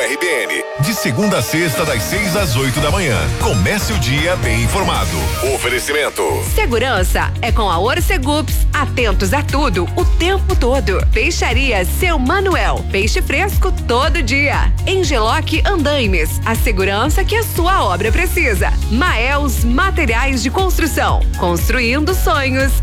RBN. De segunda a sexta, das 6 às 8 da manhã. Comece o dia bem informado. Oferecimento. Segurança é com a Orcegups. Atentos a tudo, o tempo todo. Peixaria Seu Manuel. Peixe fresco todo dia. Engeloc Andaimes. A segurança que a sua obra precisa. Maels Materiais de Construção. Construindo sonhos.